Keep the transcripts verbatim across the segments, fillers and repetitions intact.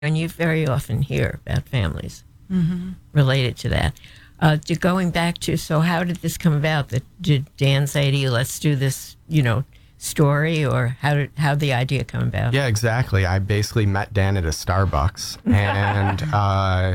And you very often hear about families Mm-hmm. related to that. Uh, to going back to, so how did this come about? That did Dan say to you, let's do this, you know, story, or how did how the idea come about? Yeah, exactly. I basically met Dan at a Starbucks, and uh,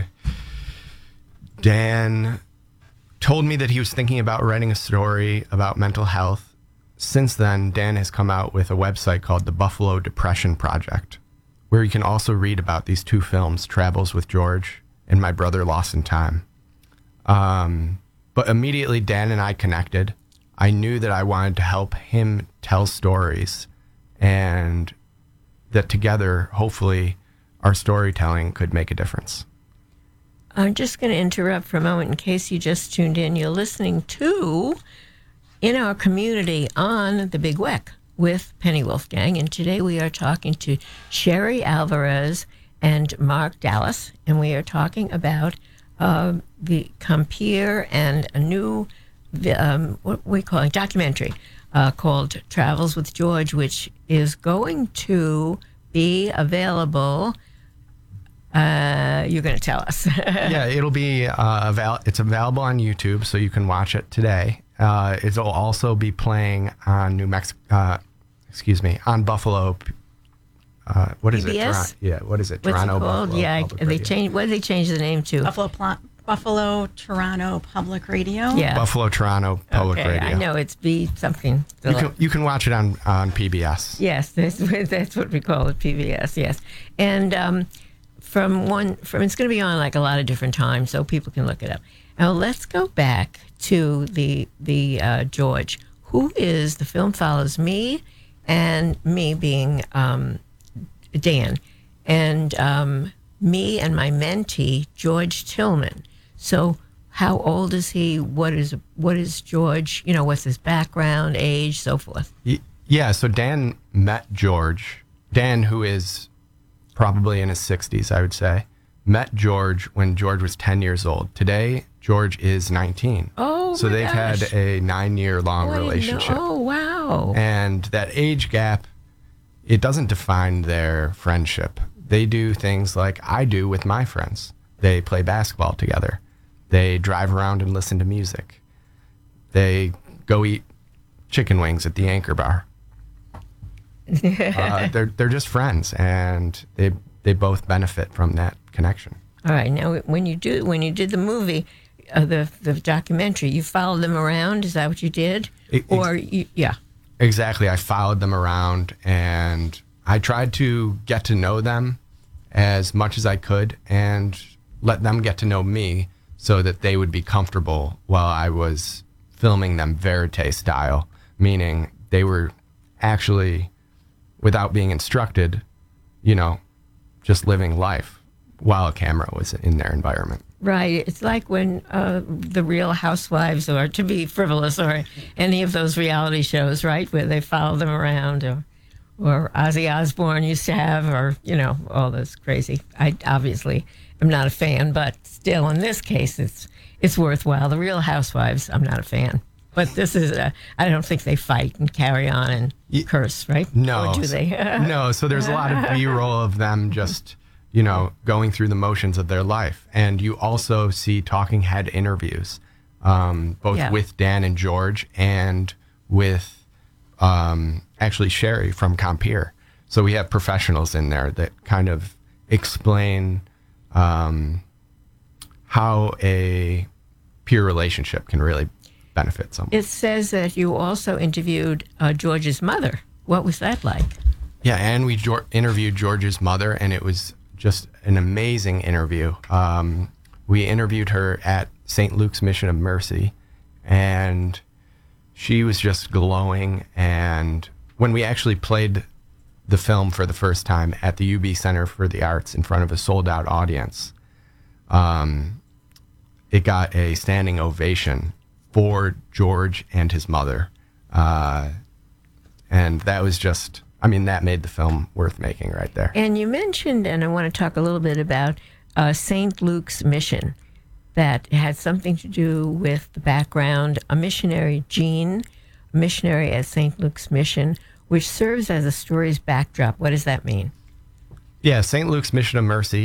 Dan told me that he was thinking about writing a story about mental health. Since then, Dan has come out with a website called the Buffalo Depression Project, where you can also read about these two films, Travels with George and My Brother Lost in Time. Um, but immediately Dan and I connected. I knew that I wanted to help him tell stories, and that together, hopefully, our storytelling could make a difference. I'm just going to interrupt for a moment in case you just tuned in. You're listening to In Our Community on the Big W E C with Penny Wolfgang, and today we are talking to Sherry Alvarez and Mark Dallas, and we are talking about uh, the Compeer and a new, um, what we call it, documentary uh, called Travels with George, which is going to be available. Uh, you're going to tell us. Yeah, it'll be uh, avail- it's available on YouTube, so you can watch it today. Uh, it'll also be playing on New Mexico. Uh, excuse me, on Buffalo. Uh, what is P B S? it? Toronto, yeah, what is it? What's Toronto it called? Buffalo. Yeah, Public they Radio. changed. What did they change the name to? Buffalo, Pla- Buffalo, Toronto Public Radio. Yeah, Buffalo Toronto Public okay, Radio. I know it's B something. You can, you can watch it on, on P B S. Yes, that's, what- that's what we call it, P B S. Yes, and um, from one from it's going to be on like a lot of different times, so people can look it up. Now let's go back to the the uh, George, who is the film follows me, and me being um, Dan, and um, me and my mentee George Tillman. So how old is he? What is what is George? You know, what's his background, age, so forth. Y- Yeah, so Dan met George. Dan, who is probably in his sixties, I would say, met George when George was ten years old. Today, George is nineteen. Oh, So my they've gosh. had a nine-year-long Oh, I didn't know. relationship. Oh, wow. And that age gap, it doesn't define their friendship. They do things like I do with my friends. They play basketball together. They drive around and listen to music. They go eat chicken wings at the Anchor Bar. uh, they're they're just friends, and they they both benefit from that connection. All right. Now, when you do when you did the movie, uh, the the documentary, you followed them around. Is that what you did? It- it's- or you, yeah. Exactly. I followed them around, and I tried to get to know them as much as I could, and let them get to know me, so that they would be comfortable while I was filming them verite style, meaning they were actually, without being instructed, you know, just living life while a camera was in their environment. Right. It's like when uh, the Real Housewives, or to be frivolous, or any of those reality shows, right, where they follow them around, or or Ozzy Osbourne used to have, or, you know, all those crazy. I obviously am not a fan, but still, in this case, it's it's worthwhile. The Real Housewives, I'm not a fan. But this is, a, I don't think they fight and carry on and Ye- curse, right? No. Or do they? No, so there's a lot of B-roll of them just, you know, going through the motions of their life. And you also see talking head interviews, um, both Yeah. with Dan and George, and with um, actually Sherry from Compeer. So we have professionals in there that kind of explain um, how a peer relationship can really benefit someone. It says that you also interviewed uh, George's mother. What was that like? Yeah, and we jo- interviewed George's mother, and it was just an amazing interview. Um, we interviewed her at Saint Luke's Mission of Mercy, and she was just glowing. And when we actually played the film for the first time at the U B Center for the Arts in front of a sold-out audience, um, it got a standing ovation for George and his mother. Uh, and that was just, I mean, that made the film worth making right there. And you mentioned, and I want to talk a little bit about uh, Saint Luke's Mission, that had something to do with the background, a missionary, Jean, a missionary at Saint Luke's Mission, which serves as a story's backdrop. What does that mean? Yeah, Saint Luke's Mission of Mercy